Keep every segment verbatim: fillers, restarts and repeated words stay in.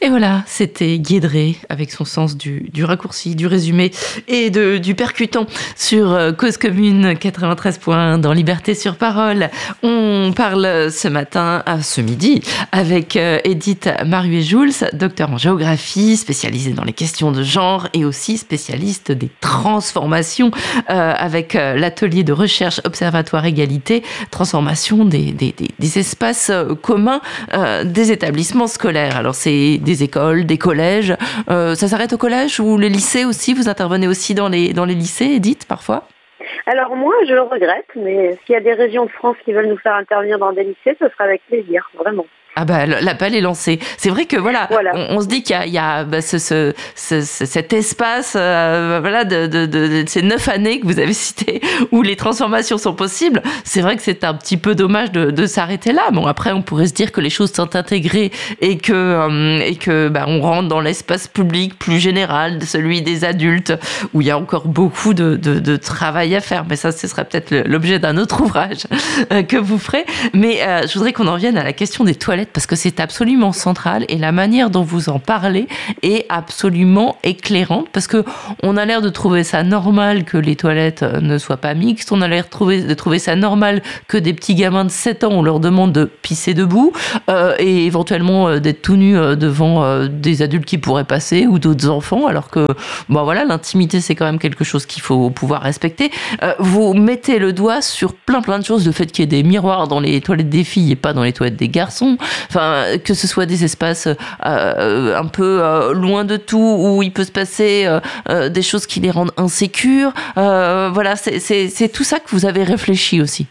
Et voilà, c'était Guédré avec son sens du, du raccourci, du résumé et de, du percutant sur euh, Cause Commune quatre-vingt-treize point un dans Liberté sur Parole. On parle ce matin, à ce midi, avec euh, Edith Maruet-Juls, docteur en géographie, spécialisée dans les questions de genre et aussi spécialiste des transformations euh, avec euh, l'atelier de recherche Observatoire Égalité, transformation des, des, des, des espaces communs euh, des établissements scolaires. Alors c'est des écoles, des collèges. Euh, ça s'arrête au collège ou les lycées aussi? Vous intervenez aussi dans les, dans les lycées, Edith, parfois? Alors moi, je le regrette, mais s'il y a des régions de France qui veulent nous faire intervenir dans des lycées, ce sera avec plaisir, vraiment. Ah bah l'appel est lancé. C'est vrai que voilà, voilà. On, on se dit qu'il y a, il y a bah, ce, ce, ce, cet espace, euh, voilà, de, de, de, de ces neuf années que vous avez citées où les transformations sont possibles. C'est vrai que c'est un petit peu dommage de, de s'arrêter là. Bon, après, on pourrait se dire que les choses sont intégrées et que euh, et que bah, on rentre dans l'espace public plus général, celui des adultes, où il y a encore beaucoup de, de, de travail à faire. Mais ça, ce serait peut-être l'objet d'un autre ouvrage euh, que vous ferez. Mais euh, je voudrais qu'on en vienne à la question des toilettes, parce que c'est absolument central et la manière dont vous en parlez est absolument éclairante, parce que on a l'air de trouver ça normal que les toilettes ne soient pas mixtes, on a l'air de trouver, de trouver ça normal que des petits gamins de sept ans, on leur demande de pisser debout euh, et éventuellement euh, d'être tout nus euh, devant euh, des adultes qui pourraient passer ou d'autres enfants, alors que bon voilà, l'intimité c'est quand même quelque chose qu'il faut pouvoir respecter. Euh, vous mettez le doigt sur plein plein de choses, le fait qu'il y ait des miroirs dans les toilettes des filles et pas dans les toilettes des garçons. Enfin, que ce soit des espaces euh, un peu euh, loin de tout, où il peut se passer euh, euh, des choses qui les rendent insécures. Euh, voilà, c'est, c'est, c'est tout ça que vous avez réfléchi aussi.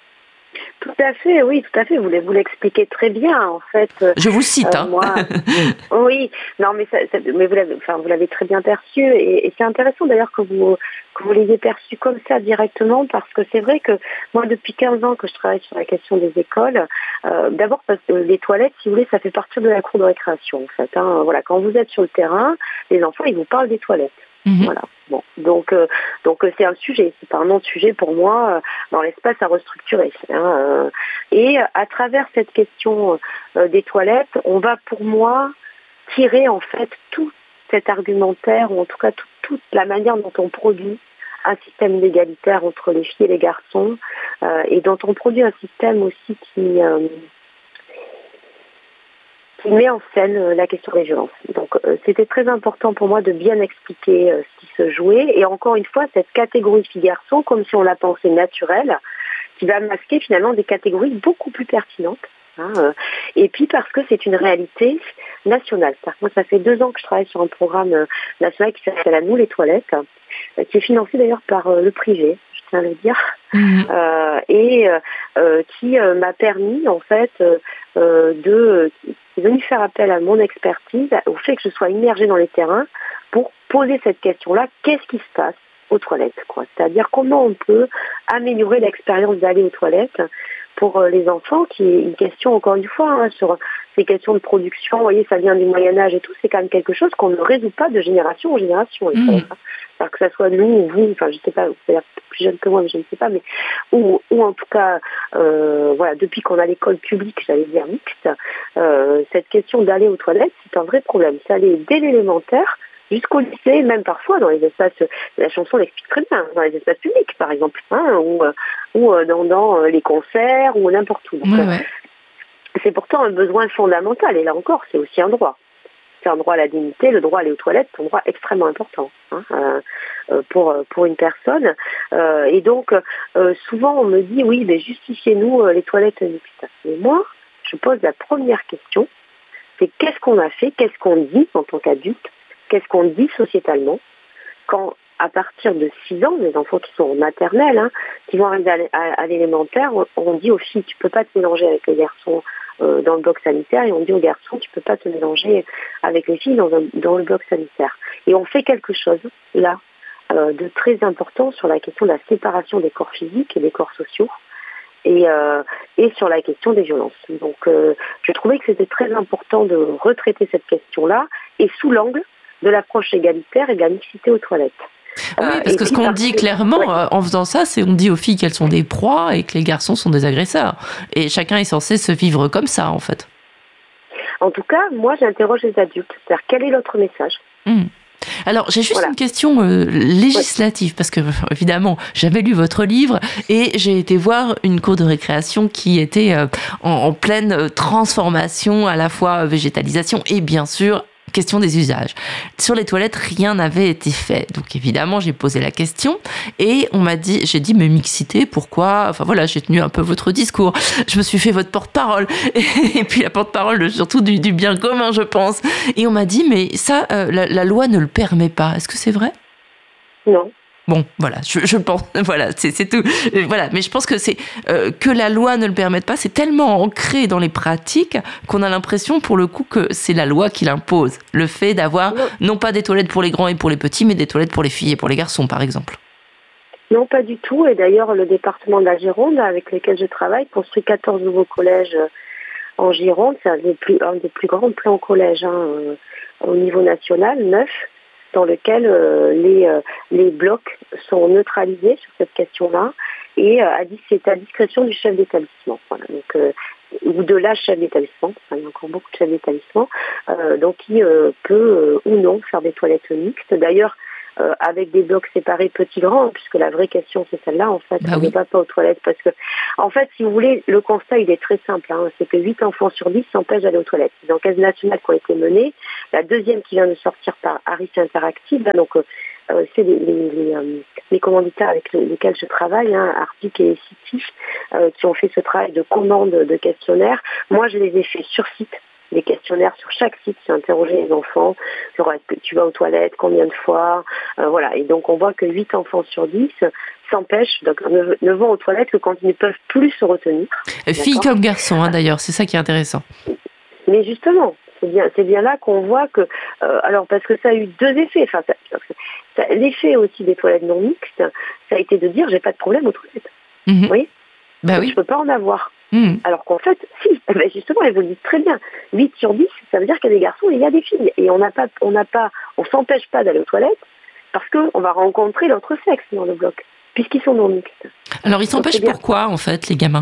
Tout à fait, oui, tout à fait. Vous, vous l'expliquez très bien, en fait. Je vous cite, euh, hein. Moi, oui, non, mais, ça, ça, mais vous, l'avez, enfin, vous l'avez très bien perçu. Et, et c'est intéressant d'ailleurs que vous, que vous l'ayez perçu comme ça directement, parce que c'est vrai que moi, depuis quinze ans que je travaille sur la question des écoles, euh, d'abord parce que les toilettes, si vous voulez, ça fait partie de la cour de récréation, en fait. Hein. Voilà, quand vous êtes sur le terrain, les enfants, ils vous parlent des toilettes. Mmh. Voilà. Bon, donc euh, donc euh, c'est un sujet, c'est pas un non-sujet pour moi euh, dans l'espace à restructurer. Hein, euh, et à travers cette question euh, des toilettes, on va pour moi tirer en fait tout cet argumentaire, ou en tout cas tout, toute la manière dont on produit un système inégalitaire entre les filles et les garçons, euh, et dont on produit un système aussi qui euh, qui met en scène la question des violences. Donc euh, c'était très important pour moi de bien expliquer euh, ce qui se jouait, et encore une fois cette catégorie filles-garçons comme si on la pensait naturelle, qui va masquer finalement des catégories beaucoup plus pertinentes. Hein, euh, et puis parce que c'est une réalité nationale. C'est-à-dire que moi ça fait deux ans que je travaille sur un programme euh, national qui s'appelle À nous les toilettes, euh, qui est financé d'ailleurs par euh, le privé, je tiens à le dire, mmh. euh, et euh, qui euh, m'a permis en fait euh, de est venu faire appel à mon expertise, au fait que je sois immergée dans les terrains pour poser cette question-là, qu'est-ce qui se passe aux toilettes, quoi. C'est-à-dire comment on peut améliorer l'expérience d'aller aux toilettes pour les enfants, qui est une question, encore une fois, hein, sur ces questions de production. Vous voyez, ça vient du Moyen-Âge et tout, c'est quand même quelque chose qu'on ne résout pas de génération en génération. Les toilettes, hein. Alors que ça soit nous ou vous, enfin je sais pas, vous êtes plus jeune que moi, mais je ne sais pas, mais ou, ou en tout cas, euh, voilà, depuis qu'on a l'école publique, j'allais dire mixte, euh, cette question d'aller aux toilettes, c'est un vrai problème. C'est aller dès l'élémentaire jusqu'au lycée, même parfois dans les espaces, la chanson l'explique très bien, dans les espaces publics par exemple, hein, ou, ou dans, dans les concerts, ou n'importe où. Donc, ouais, ouais. C'est pourtant un besoin fondamental, et là encore, c'est aussi un droit. C'est un droit à la dignité, le droit à aller aux toilettes, c'est un droit extrêmement important, hein, euh, pour, pour une personne. Euh, et donc, euh, souvent on me dit, oui, mais justifiez-nous euh, les toilettes mixtes. Mais moi, je pose la première question, c'est qu'est-ce qu'on a fait, qu'est-ce qu'on dit en tant qu'adulte, qu'est-ce qu'on dit sociétalement, quand à partir de six ans, les enfants qui sont en maternelle, hein, qui vont arriver à, à, à l'élémentaire, on, on dit aux filles, tu peux pas te mélanger avec les garçons euh, dans le bloc sanitaire, et on dit aux garçons, tu peux pas te mélanger avec les filles dans, un, dans le bloc sanitaire. Et on fait quelque chose, là, euh, de très important sur la question de la séparation des corps physiques et des corps sociaux, et, euh, et sur la question des violences. Donc, euh, je trouvais que c'était très important de retraiter cette question-là, et sous l'angle de l'approche égalitaire et de la mixité aux toilettes. Oui, parce que ce qu'on dit clairement ouais. en faisant ça, c'est on dit aux filles qu'elles sont des proies et que les garçons sont des agresseurs. Et chacun est censé se vivre comme ça, en fait. En tout cas, moi, j'interroge les adultes. C'est-à-dire, quel est l'autre message ? Mmh. Alors, j'ai juste Voilà. une question euh, législative, ouais. Parce que, évidemment, j'avais lu votre livre et j'ai été voir une cour de récréation qui était euh, en, en pleine transformation, à la fois végétalisation et, bien sûr, question des usages. Sur les toilettes, rien n'avait été fait. Donc, évidemment, j'ai posé la question et on m'a dit, j'ai dit, mais mixité, pourquoi ? Enfin, voilà, j'ai tenu un peu votre discours. Je me suis fait votre porte-parole. Et puis, la porte-parole, surtout du, du bien commun, je pense. Et on m'a dit, mais ça, euh, la, la loi ne le permet pas. Est-ce que c'est vrai ? Non. Bon, voilà, je, je pense, voilà, c'est, c'est tout. Voilà, mais je pense que c'est euh, que la loi ne le permette pas, c'est tellement ancré dans les pratiques qu'on a l'impression, pour le coup, que c'est la loi qui l'impose. Le fait d'avoir non. non pas des toilettes pour les grands et pour les petits, mais des toilettes pour les filles et pour les garçons, par exemple. Non, pas du tout. Et d'ailleurs, le département de la Gironde, avec lequel je travaille, construit quatorze nouveaux collèges en Gironde. C'est un des plus, un des plus grands plans collèges hein, au niveau national, neuf. Dans lequel euh, les, euh, les blocs sont neutralisés sur cette question-là et euh, c'est à discrétion du chef d'établissement. Voilà. Donc, euh, ou de la chef d'établissement, enfin, il y a encore beaucoup de chefs d'établissement, euh, donc qui euh, peut euh, ou non faire des toilettes mixtes. D'ailleurs, euh, avec des blocs séparés petits-grands, puisque la vraie question c'est celle-là en fait, bah on oui. ne va pas aux toilettes parce que, en fait, si vous voulez, le constat il est très simple, hein, c'est que huit enfants sur dix s'empêchent d'aller aux toilettes. Les enquêtes nationales qui ont été menées, la deuxième qui vient de sortir par Harris Interactive, là, donc euh, c'est les, les, les, euh, les commanditaires avec lesquels je travaille, hein, Arctic et City, euh, qui ont fait ce travail de commande de questionnaires. Moi je les ai fait sur site. Des questionnaires sur chaque site, j'ai interrogé les enfants, sur est-ce que tu vas aux toilettes, combien de fois, euh, voilà. Et donc on voit que huit enfants sur dix s'empêchent, donc ne, ne vont aux toilettes que quand ils ne peuvent plus se retenir. Filles comme garçons, hein, d'ailleurs, c'est ça qui est intéressant. Mais justement, c'est bien, c'est bien là qu'on voit que, euh, alors parce que ça a eu deux effets. Enfin, ça, ça, l'effet aussi des toilettes non mixtes, ça a été de dire j'ai pas de problème aux toilettes. Mm-hmm. Vous voyez ? Bah oui. Je peux pas en avoir. Mmh. Alors qu'en fait, si, ben justement, elles vous le disent très bien. huit sur dix, ça veut dire qu'il y a des garçons et il y a des filles. Et on n'a pas, on n'a pas, on s'empêche pas d'aller aux toilettes parce qu'on va rencontrer l'autre sexe dans le bloc, puisqu'ils sont non mixtes. Alors ils s'empêchent pourquoi, en fait, les gamins ?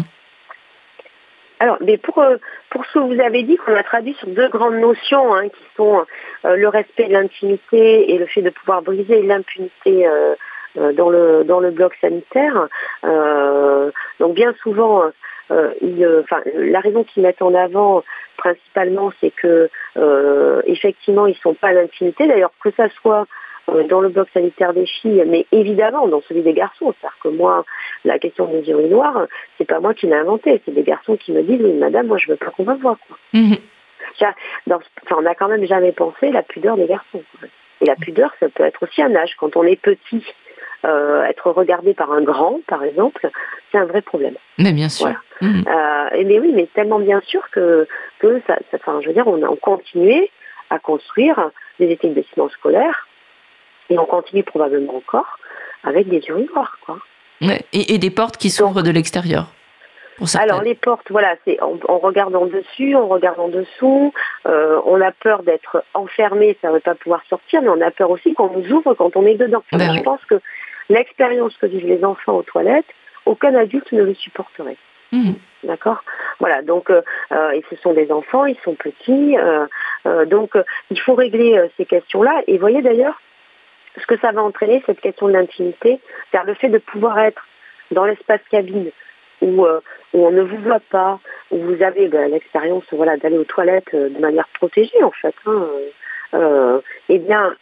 Alors, mais pour, pour ce que vous avez dit, qu'on a traduit sur deux grandes notions, hein, qui sont euh, le respect de l'intimité et le fait de pouvoir briser l'impunité euh, euh, dans le dans le bloc sanitaire. Euh, donc bien souvent, euh, ils, enfin, la raison qu'ils mettent en avant principalement, c'est que euh, effectivement, ils sont pas à l'intimité. D'ailleurs, que ça soit dans le bloc sanitaire des filles, mais évidemment dans celui des garçons. C'est-à-dire que moi, la question des urinoirs, c'est pas moi qui l'ai inventé, c'est des garçons qui me disent oui, madame, moi je veux pas qu'on me voit. Quoi. Mmh. Dans, enfin, on n'a quand même jamais pensé la pudeur des garçons. Quoi. Et la pudeur, ça peut être aussi un âge. Quand on est petit, euh, être regardé par un grand, par exemple, c'est un vrai problème. Mais bien sûr. Voilà. Mmh. Euh, et mais oui, mais tellement bien sûr que, que ça, ça, enfin, je veux dire, on a continué à construire des établissements scolaires. Et on continue probablement encore avec des urinoirs, quoi. Ouais, et, et des portes qui s'ouvrent Donc, de l'extérieur. Alors les portes, voilà, c'est on, on regarde en dessus, on regarde en dessous. Euh, on a peur d'être enfermé, ça ne veut pas pouvoir sortir, mais on a peur aussi qu'on nous ouvre quand on est dedans. Ben je oui. pense que l'expérience que vivent les enfants aux toilettes, aucun adulte ne le supporterait. Mmh. D'accord. Voilà. Donc, euh, et ce sont des enfants, ils sont petits, euh, euh, donc euh, il faut régler euh, ces questions-là. Et voyez d'ailleurs. Ce que ça va entraîner, cette question de l'intimité, c'est-à-dire le fait de pouvoir être dans l'espace cabine où, euh, où on ne vous voit pas, où vous avez ben, l'expérience voilà, d'aller aux toilettes euh, de manière protégée, en fait. Hein, euh, eh bien,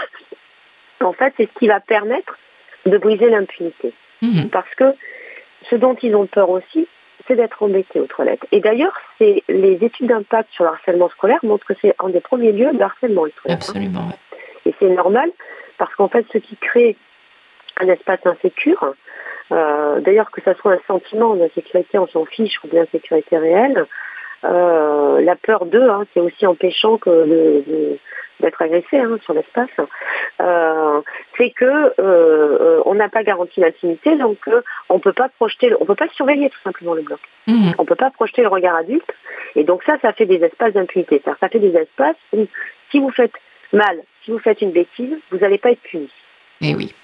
en fait, c'est ce qui va permettre de briser l'impunité. Mmh. Parce que ce dont ils ont peur aussi, c'est d'être embêtés aux toilettes. Et d'ailleurs, c'est les études d'impact sur le harcèlement scolaire montrent que c'est un des premiers lieux de harcèlement, les toilettes. Absolument, hein. Et c'est normal, parce qu'en fait, ce qui crée un espace insécure, euh, d'ailleurs que ça soit un sentiment d'insécurité, on s'en fiche, ou bien sécurité réelle, euh, la peur d'eux, hein, c'est aussi empêchant que de, de, d'être agressé hein, sur l'espace, euh, c'est que euh, on n'a pas garanti l'intimité, donc euh, on peut pas projeter, on peut pas surveiller tout simplement le bloc. Mmh. On peut pas projeter le regard adulte, et donc ça, ça fait des espaces d'impunité. C'est-à-dire, ça fait des espaces où si vous faites mal, si vous faites une bêtise, vous n'allez pas être puni. Eh oui.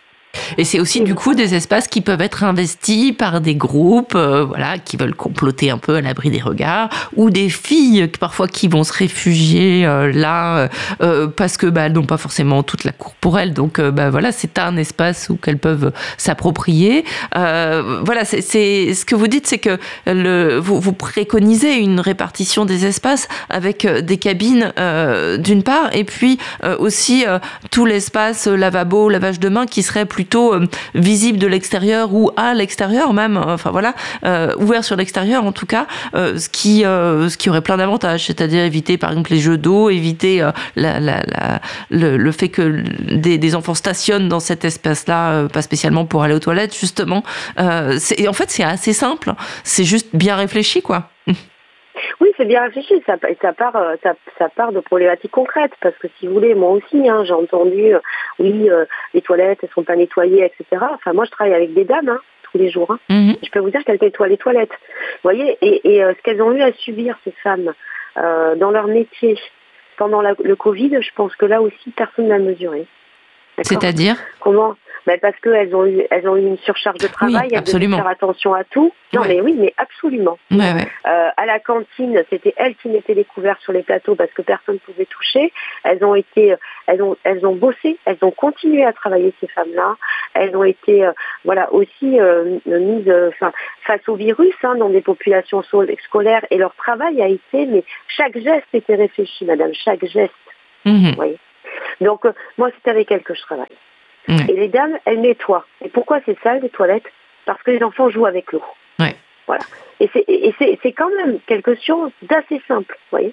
Et c'est aussi du coup des espaces qui peuvent être investis par des groupes, euh, voilà, qui veulent comploter un peu à l'abri des regards, ou des filles parfois qui vont se réfugier euh, là euh, parce que bah, elles n'ont pas forcément toute la cour pour elles. Donc euh, bah voilà, c'est un espace où qu'elles peuvent s'approprier. Euh, voilà, c'est, c'est ce que vous dites, c'est que le, vous, vous préconisez une répartition des espaces avec des cabines euh, d'une part, et puis euh, aussi euh, tout l'espace lavabo, lavage de mains qui serait plutôt euh, visible de l'extérieur ou à l'extérieur même, enfin voilà, euh, ouvert sur l'extérieur en tout cas, euh, ce qui euh, ce qui aurait plein d'avantages, c'est-à-dire éviter par exemple les jeux d'eau, éviter euh, la, la, la, le, le fait que des, des enfants stationnent dans cet espace-là, euh, pas spécialement pour aller aux toilettes justement. Euh, c'est, en fait, c'est assez simple, c'est juste bien réfléchi, quoi. Oui, c'est bien réfléchi, ça, ça, part, ça, ça part de problématiques concrètes, parce que si vous voulez, moi aussi, hein, j'ai entendu, euh, oui, euh, les toilettes, elles sont pas nettoyées, et cetera. Enfin, moi, je travaille avec des dames, hein, tous les jours. Hein. Mm-hmm. Je peux vous dire qu'elles nettoient les toilettes. Vous voyez, et, et euh, ce qu'elles ont eu à subir, ces femmes, euh, dans leur métier, pendant la, le Covid, je pense que là aussi, personne n'a mesuré. D'accord. C'est-à-dire Comment ben parce qu'elles ont eu, elles ont eu une surcharge de travail, oui, elles devaient faire attention à tout. Non, ouais. mais oui, mais absolument. Ouais, ouais. Euh, à la cantine, c'était elles qui mettaient les couverts sur les plateaux parce que personne ne pouvait toucher. Elles ont été, elles ont, elles ont bossé, elles ont continué à travailler, ces femmes-là. Elles ont été, euh, voilà, aussi euh, mises, euh, face au virus, hein, dans des populations scolaires, et leur travail a été, mais chaque geste était réfléchi, madame, chaque geste. Mm-hmm. Vous voyez. Donc, euh, moi, c'est avec elles que je travaille. Ouais. Et les dames, elles nettoient. Et pourquoi c'est sale, les toilettes ? Parce que les enfants jouent avec l'eau. Ouais. Voilà. Et c'est, et c'est, c'est quand même quelque chose d'assez simple, vous voyez.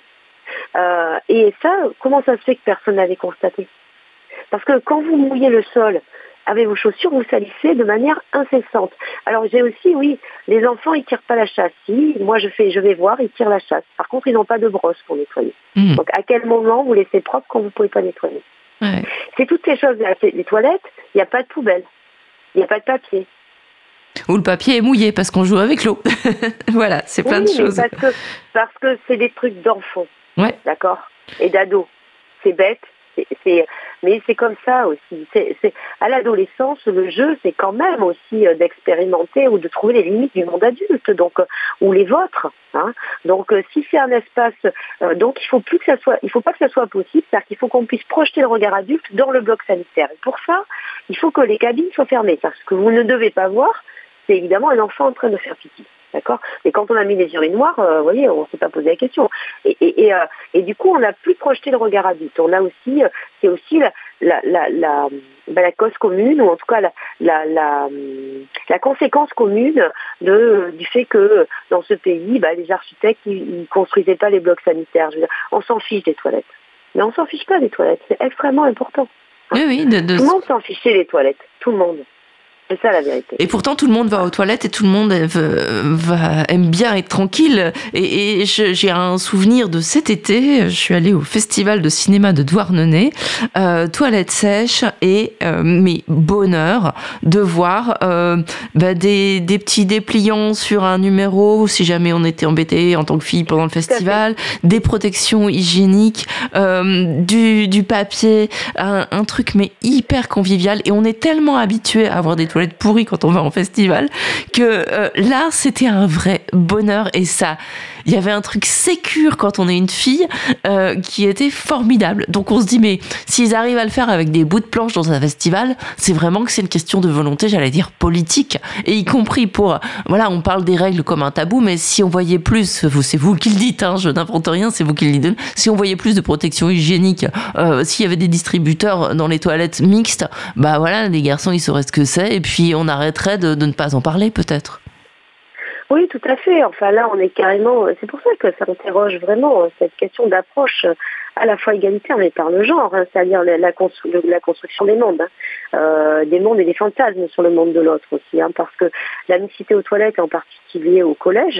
Euh, et ça, comment ça se fait que personne n'avait constaté ? Parce que quand vous mouillez le sol avec vos chaussures, vous salissez de manière incessante. Alors j'ai aussi, oui, les enfants, ils tirent pas la chasse. Si, moi je fais, je vais voir, ils tirent la chasse. Par contre, ils n'ont pas de brosse pour nettoyer. Mmh. Donc à quel moment vous laissez propre quand vous ne pouvez pas nettoyer ? Ouais. C'est toutes ces choses-là. C'est les toilettes, il n'y a pas de poubelle, il n'y a pas de papier. Ou le papier est mouillé parce qu'on joue avec l'eau. Voilà, c'est plein oui, de choses. Parce que, parce que c'est des trucs d'enfants, ouais. D'accord, et d'ados. C'est bête, c'est, c'est, mais c'est comme ça aussi. C'est, c'est, à l'adolescence, le jeu, c'est quand même aussi euh, d'expérimenter ou de trouver les limites du monde adulte, donc euh, ou les vôtres. Hein. Donc, euh, si c'est un espace, euh, donc il faut plus que ça soit, il faut pas que ça soit possible, c'est-à-dire qu'il faut qu'on puisse projeter le regard adulte dans le bloc sanitaire. Et pour ça, il faut que les cabines soient fermées, parce que vous ne devez pas voir, c'est évidemment un enfant en train de faire pipi. D'accord. Et quand on a mis les urinoirs, euh, vous voyez, on ne s'est pas posé la question. Et, et, et, euh, et du coup, on n'a plus projeté le regard adulte. On a aussi, euh, c'est aussi la, la, la, la, ben, la cause commune, ou en tout cas la, la, la, la conséquence commune de, du fait que dans ce pays, ben, les architectes, ils ne construisaient pas les blocs sanitaires. Je veux dire, on s'en fiche des toilettes. Mais on ne s'en fiche pas des toilettes. C'est extrêmement important. Oui, oui, de, de... Tout le monde s'en fichait des toilettes. Tout le monde. C'est ça la vérité. Et pourtant, tout le monde va aux toilettes et tout le monde veut, va, aime bien être tranquille. Et, et je, j'ai un souvenir de cet été, je suis allée au festival de cinéma de Douarnenez, euh, toilettes sèches, et euh, mais bonheur de voir euh, bah, des, des petits dépliants sur un numéro, si jamais on était embêté en tant que fille pendant le festival, des protections hygiéniques, euh, du, du papier, un, un truc mais hyper convivial. Et on est tellement habitué à avoir des toilettes pourries quand on va en festival, que euh, là c'était un vrai bonheur. Et ça, il y avait un truc sécure quand on est une fille euh, qui était formidable. Donc on se dit, mais s'ils arrivent à le faire avec des bouts de planche dans un festival, c'est vraiment que c'est une question de volonté, j'allais dire politique, et y compris pour, voilà, on parle des règles comme un tabou, mais si on voyait plus, c'est vous qui le dites, hein, je n'invente rien, c'est vous qui le dites, si on voyait plus de protection hygiénique, euh, s'il y avait des distributeurs dans les toilettes mixtes, bah voilà, les garçons ils sauraient ce que c'est, et puis on arrêterait de, de ne pas en parler peut-être. Oui, tout à fait. Enfin là, on est carrément... C'est pour ça que ça interroge vraiment cette question d'approche à la fois égalitaire, mais par le genre, hein, c'est-à-dire la, la, constru- la construction des mondes, hein, euh, des mondes et des fantasmes sur le monde de l'autre aussi, hein, parce que la mixité aux toilettes, en particulier au collège,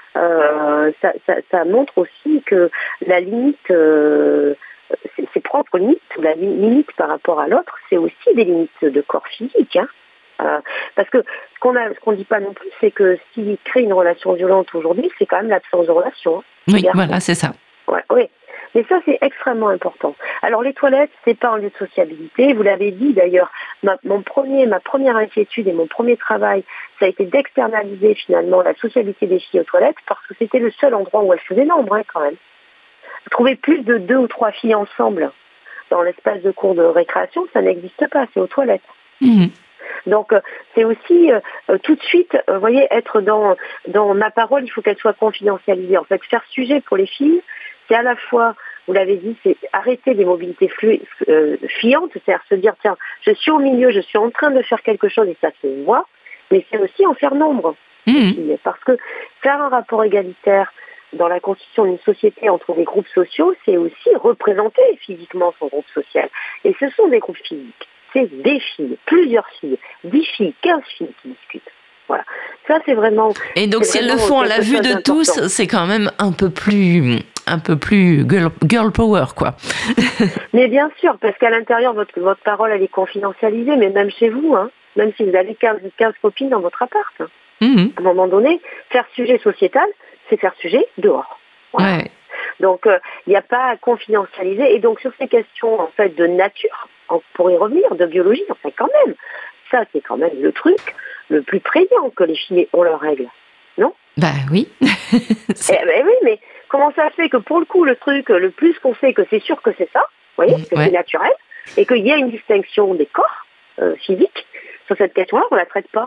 euh, ça, ça, ça montre aussi que la limite... Euh, ses, ses propres limites, la limite par rapport à l'autre, c'est aussi des limites de corps physique, hein. Euh, parce que ce qu'on a, ce qu'on dit pas non plus, c'est que s'il crée une relation violente aujourd'hui, c'est quand même l'absence de relation. Hein, oui, voilà, c'est ça. Ouais, oui. Mais ça, c'est extrêmement important. Alors, les toilettes, c'est pas un lieu de sociabilité. Vous l'avez dit d'ailleurs, ma, mon premier, ma première inquiétude et mon premier travail, ça a été d'externaliser finalement la sociabilité des filles aux toilettes parce que c'était le seul endroit où elles faisaient nombre, hein, quand même. Trouver plus de deux ou trois filles ensemble dans l'espace de cours de récréation, ça n'existe pas, c'est aux toilettes. Mmh. Donc, euh, c'est aussi euh, tout de suite, vous euh, voyez, être dans, dans ma parole, il faut qu'elle soit confidentialisée. En fait, faire sujet pour les filles, c'est à la fois, vous l'avez dit, c'est arrêter des mobilités flu- euh, fiantes, c'est-à-dire se dire, tiens, je suis au milieu, je suis en train de faire quelque chose et ça c'est moi, mais c'est aussi en faire nombre. Mmh. Parce que faire un rapport égalitaire dans la constitution d'une société entre des groupes sociaux, c'est aussi représenter physiquement son groupe social. Et ce sont des groupes physiques. C'est des filles, plusieurs filles, dix filles, quinze filles qui discutent. Voilà. Ça, c'est vraiment... Et donc, si elles le font à la vue de tous, c'est quand même un peu plus, un peu plus girl, girl power, quoi. Mais bien sûr, parce qu'à l'intérieur, votre, votre parole, elle est confidentialisée, mais même chez vous, hein, même si vous avez quinze, quinze copines dans votre appart. Hein. Mmh. À un moment donné, faire sujet sociétal, c'est faire sujet dehors. Voilà. Ouais. Donc, il euh, n'y a pas à confidentialiser. Et donc, sur ces questions, en fait, de nature, pour y revenir, de biologie, en fait, quand même, ça, c'est quand même le truc le plus prégnant que les filles ont leurs règles. Non ? Bah oui. eh ben oui, mais comment ça se fait que pour le coup, le truc, le plus qu'on sait que c'est sûr que c'est ça, vous voyez, que ouais. c'est naturel, et qu'il y a une distinction des corps euh, physiques, sur cette question-là, on ne la traite pas.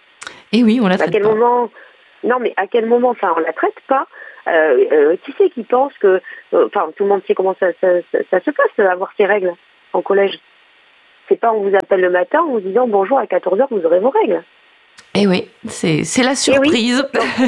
Et oui, on la traite à quel pas. Moment... Non, mais à quel moment, enfin, on la traite pas. Euh, euh, qui c'est qui pense que, enfin, euh, tout le monde sait comment ça, ça, ça, ça se passe, avoir ses règles en collège. C'est pas on vous appelle le matin en vous disant bonjour à quatorze heures, vous aurez vos règles. Eh oui, c'est, c'est la surprise.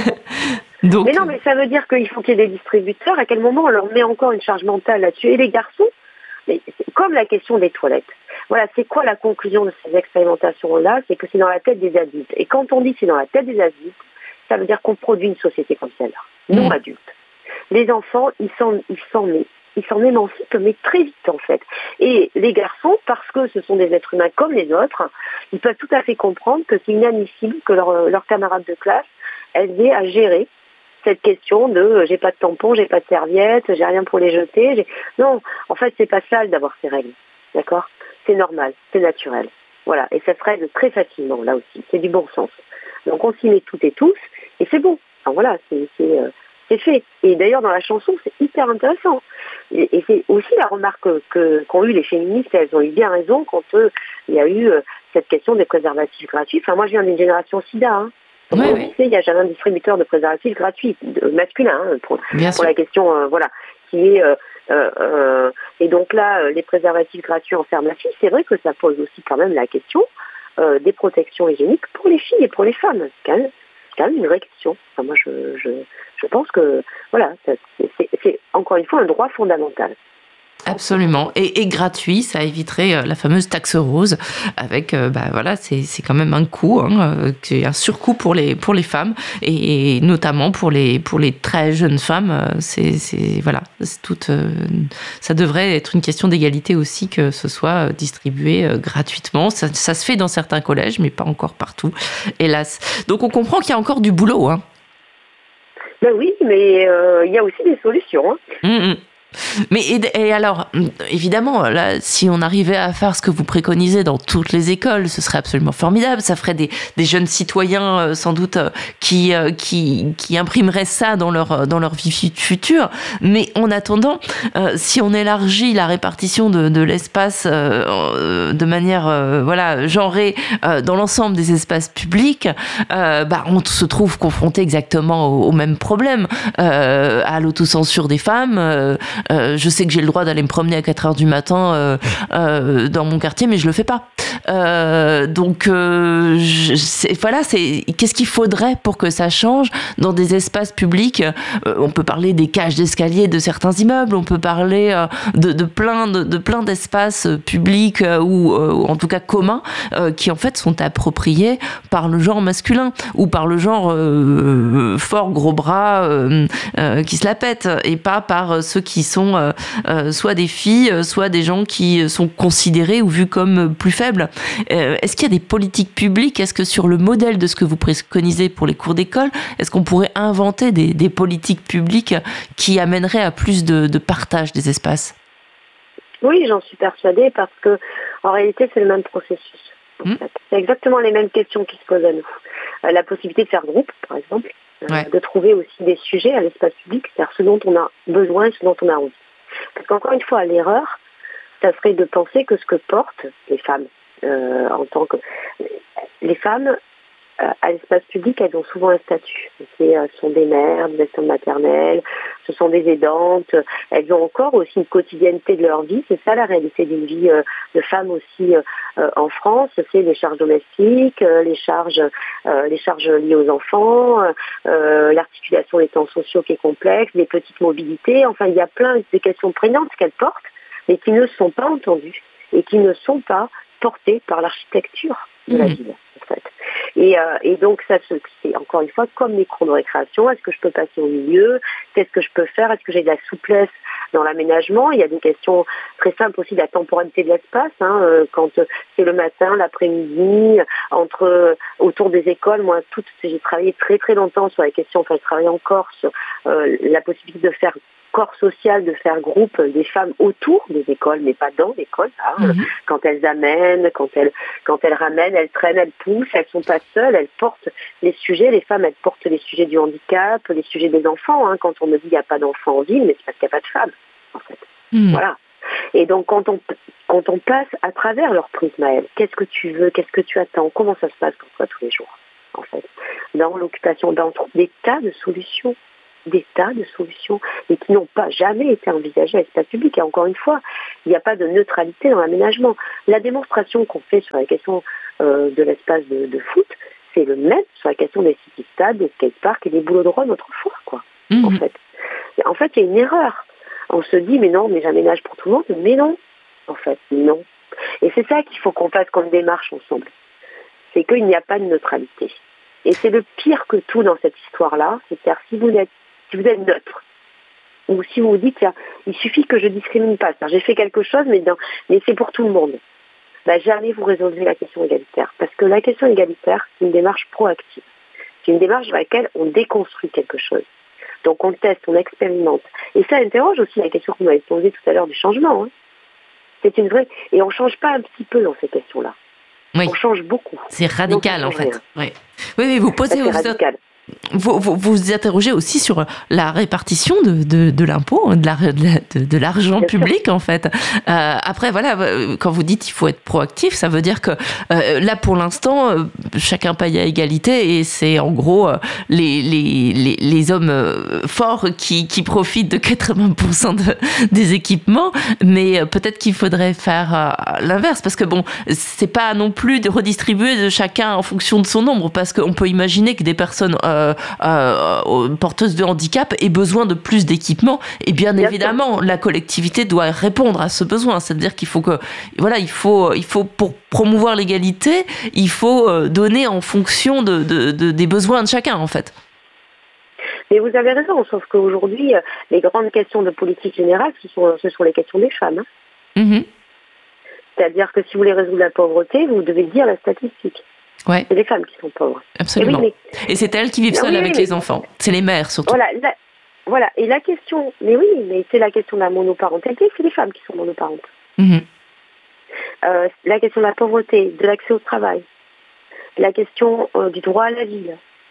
Oui. Donc... Mais non, mais ça veut dire qu'il faut qu'il y ait des distributeurs. À quel moment on leur met encore une charge mentale là-dessus ? Et les garçons, mais c'est comme la question des toilettes. Voilà, c'est quoi la conclusion de ces expérimentations-là ? C'est que c'est dans la tête des adultes. Et quand on dit que c'est dans la tête des adultes, ça veut dire qu'on produit une société comme celle-là, non mmh. adulte. Les enfants, ils s'en, ils s'en, ils s'en émancipent, mais très vite en fait. Et les garçons, parce que ce sont des êtres humains comme les autres, ils peuvent tout à fait comprendre que c'est inadmissible que leurs leur camarades de classe, elles aient à gérer cette question de euh, j'ai pas de tampon, j'ai pas de serviette, j'ai rien pour les jeter. J'ai... Non, en fait, c'est pas sale d'avoir ces règles, d'accord ? C'est normal, c'est naturel. Voilà, et ça se règle très facilement là aussi. C'est du bon sens. Donc on s'y met toutes et tous, et c'est bon. Enfin, voilà, c'est, c'est, euh, c'est fait. Et d'ailleurs, dans la chanson, c'est hyper intéressant. Et, et c'est aussi la remarque que, qu'ont eu les féministes, elles ont eu bien raison quand euh, il y a eu euh, cette question des préservatifs gratuits. Enfin, moi, je viens d'une génération SIDA. Hein. Comme oui, on oui. sait, il n'y a jamais un distributeur de préservatifs gratuits, de, masculin, hein, pour, pour la question, euh, voilà, qui est... Euh, euh, euh, et donc là, euh, les préservatifs gratuits en pharmacie, c'est vrai que ça pose aussi quand même la question euh, des protections hygiéniques pour les filles et pour les femmes. C'est quand même, c'est quand même une vraie question. Enfin, moi, je, je, je pense que, voilà, c'est, c'est, c'est encore une fois un droit fondamental. Absolument, et, et gratuit, ça éviterait euh, la fameuse taxe rose. Avec, euh, bah voilà, c'est, c'est quand même un coût, hein, euh, c'est un surcoût pour les pour les femmes et, et notamment pour les pour les très jeunes femmes. Euh, c'est, c'est voilà, c'est toute, euh, ça devrait être une question d'égalité aussi que ce soit distribué euh, gratuitement. Ça, ça se fait dans certains collèges, mais pas encore partout, hélas. Donc on comprend qu'il y a encore du boulot, hein. Ben oui, mais il euh, y a aussi des solutions. Hein. Mmh, mmh. Mais et, et alors, évidemment, là, si on arrivait à faire ce que vous préconisez dans toutes les écoles, ce serait absolument formidable. Ça ferait des, des jeunes citoyens, euh, sans doute, euh, qui, euh, qui, qui imprimeraient ça dans leur, dans leur vie future. Mais en attendant, euh, si on élargit la répartition de, de l'espace euh, de manière euh, voilà, genrée euh, dans l'ensemble des espaces publics, euh, bah, on se trouve confronté exactement au, au même problème, euh, à l'autocensure des femmes. Euh, Euh, je sais que j'ai le droit d'aller me promener à quatre heures du matin euh, euh, dans mon quartier, mais je le fais pas. Euh, donc, euh, je, c'est, voilà, c'est, qu'est-ce qu'il faudrait pour que ça change dans des espaces publics ? euh, On peut parler des cages d'escalier de certains immeubles, on peut parler euh, de, de, plein de, de plein d'espaces publics euh, ou, euh, ou en tout cas communs euh, qui en fait sont appropriés par le genre masculin ou par le genre euh, fort gros bras euh, euh, qui se la pète et pas par ceux qui sont euh, euh, soit des filles, soit des gens qui sont considérés ou vus comme plus faibles. Euh, est-ce qu'il y a des politiques publiques? Est-ce que sur le modèle de ce que vous préconisez pour les cours d'école, est-ce qu'on pourrait inventer des, des politiques publiques qui amèneraient à plus de, de partage des espaces? Oui, j'en suis persuadée parce que en réalité, c'est le même processus. En mmh. fait. C'est exactement les mêmes questions qui se posent à nous. Euh, la possibilité de faire groupe, par exemple, euh, ouais. de trouver aussi des sujets à l'espace public, c'est-à-dire ce dont on a besoin et ce dont on a envie. Parce qu'encore une fois, l'erreur, ça serait de penser que ce que portent les femmes, euh, en tant que les femmes euh, à l'espace public, elles ont souvent un statut. C'est, euh, ce sont des mères, des assistantes maternelles, ce sont des aidantes. Elles ont encore aussi une quotidienneté de leur vie. C'est ça la réalité d'une vie euh, de femme aussi euh, en France. C'est les charges domestiques, euh, les charges, euh, les charges liées aux enfants, euh, l'articulation des temps sociaux qui est complexe, les petites mobilités. Enfin, il y a plein de questions prégnantes qu'elles portent, mais qui ne sont pas entendues et qui ne sont pas portées par l'architecture de la ville, en fait. Et, euh, et donc, ça, c'est encore une fois comme les cours de récréation. Est-ce que je peux passer au milieu? Qu'est-ce que je peux faire? Est-ce que j'ai de la souplesse dans l'aménagement? Il y a des questions très simples aussi de la temporalité de l'espace, hein, euh, quand c'est le matin, l'après-midi, entre autour des écoles. Moi, toutes, j'ai travaillé très très longtemps sur la question, enfin, je travaille en Corse, euh, la possibilité de faire corps social, de faire groupe des femmes autour des écoles, mais pas dans l'école. Hein. Mm-hmm. Quand elles amènent, quand elles, quand elles ramènent, elles traînent, elles poussent, elles sont pas seules, elles portent les sujets. Les femmes, elles portent les sujets du handicap, les sujets des enfants. Hein. Quand on me dit qu'il n'y a pas d'enfants en ville, mais c'est parce qu'il n'y a pas de femmes, en fait. Mm. Voilà. Et donc, quand on, quand on passe à travers leur prisme à elles, qu'est-ce que tu veux, qu'est-ce que tu attends, comment ça se passe pour toi tous les jours, en fait. Dans l'occupation, dans des tas de solutions. des tas de solutions et qui n'ont pas jamais été envisagées à l'espace public. Et encore une fois, il n'y a pas de neutralité dans l'aménagement. La démonstration qu'on fait sur la question euh, de l'espace de, de foot, c'est le même sur la question des city-stades, des skateparks et des boulots de rôle autrefois, quoi. Mmh. En fait, en fait, il y a une erreur. On se dit, mais non, mais j'aménage pour tout le monde. Mais non, en fait, non. Et c'est ça qu'il faut qu'on fasse comme démarche ensemble. C'est qu'il n'y a pas de neutralité. Et c'est le pire que tout dans cette histoire-là. C'est-à-dire, si vous êtes Si vous êtes neutre, ou si vous vous dites, tiens, il suffit que je discrimine pas, j'ai fait quelque chose, mais, dans, mais c'est pour tout le monde, ben, jamais vous résolvez la question égalitaire. Parce que la question égalitaire, c'est une démarche proactive. C'est une démarche dans laquelle on déconstruit quelque chose. Donc on teste, on expérimente. Et ça interroge aussi la question qu'on m'avait posée tout à l'heure du changement. Hein. C'est une vraie... Et on ne change pas un petit peu dans ces questions-là. Oui. On change beaucoup. C'est radical, en fait. Oui. oui, oui, vous posez... C'est radical. Vous, vous vous interrogez aussi sur la répartition de, de, de l'impôt, de, la, de, de l'argent Bien public sûr. En fait. Euh, après voilà, quand vous dites il faut être proactif, ça veut dire que euh, là pour l'instant euh, chacun paye à égalité et c'est en gros euh, les, les, les, les hommes euh, forts qui, qui profitent de quatre-vingts pour cent de, des équipements, mais euh, peut-être qu'il faudrait faire euh, l'inverse parce que bon, c'est pas non plus de redistribuer de chacun en fonction de son nombre parce qu'on peut imaginer que des personnes euh, Euh, euh, porteuses de handicap aient besoin de plus d'équipements et bien, bien évidemment sûr. La collectivité doit répondre à ce besoin, c'est-à-dire qu'il faut que voilà il faut il faut pour promouvoir l'égalité il faut donner en fonction de, de, de des besoins de chacun en fait. Mais vous avez raison, sauf qu'aujourd'hui les grandes questions de politique générale ce sont, ce sont les questions des femmes. Hein. Mm-hmm. C'est-à-dire que si vous voulez résoudre la pauvreté, vous devez dire la statistique. Ouais. C'est les femmes qui sont pauvres. Absolument. Et, oui, mais... et c'est elles qui vivent seules oui, avec mais... les enfants. C'est les mères surtout. Voilà, la... voilà. Et la question, mais oui, mais c'est la question de la monoparentalité, c'est les femmes qui sont monoparentes. Mm-hmm. Euh, la question de la pauvreté, de l'accès au travail, la question euh, du droit à la vie,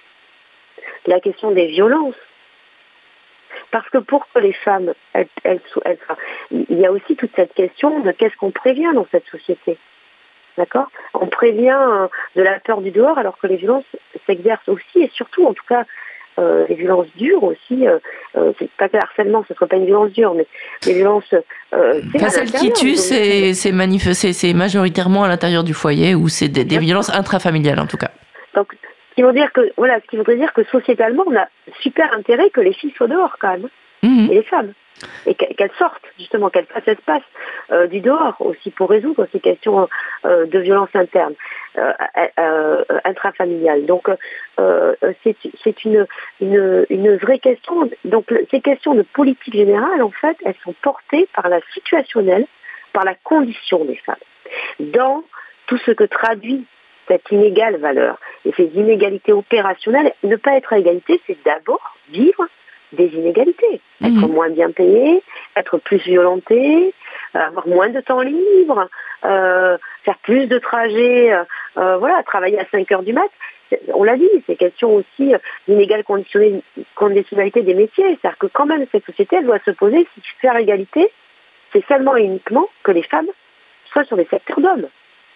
la question des violences. Parce que pour que les femmes, elles, elles, elles, elles, il y a aussi toute cette question de qu'est-ce qu'on prévient dans cette société. D'accord ? On prévient euh, de la peur du dehors alors que les violences s'exercent aussi et surtout, en tout cas, euh, les violences dures aussi. Euh, euh, c'est pas que le harcèlement, ce ne serait pas une violence dure, mais les violences. Euh, enfin, celles qui tuent, c'est, c'est, manif- c'est, c'est majoritairement à l'intérieur du foyer ou c'est des, des violences intrafamiliales en tout cas. Donc, ce qui veut dire que voilà, ce qui voudrait dire que sociétalement, on a super intérêt que les filles soient dehors quand même mmh. et les femmes. Et qu'elles sortent, justement, qu'elles fassent espace euh, du dehors aussi pour résoudre ces questions euh, de violence interne, euh, euh, intrafamiliale. Donc, euh, c'est, c'est une, une, une vraie question. Donc, ces questions de politique générale, en fait, elles sont portées par la situationnelle, par la condition des femmes, dans tout ce que traduit cette inégale valeur. Et ces inégalités opérationnelles, ne pas être à égalité, c'est d'abord vivre des inégalités. Être mmh. moins bien payé, être plus violenté, avoir moins de temps libre, euh, faire plus de trajets, euh, voilà, travailler à cinq heures du mat. On l'a dit, c'est question aussi d'inégale conditionnalité des métiers. C'est-à-dire que quand même cette société, elle doit se poser si faire égalité, c'est seulement et uniquement que les femmes soient sur des secteurs d'hommes.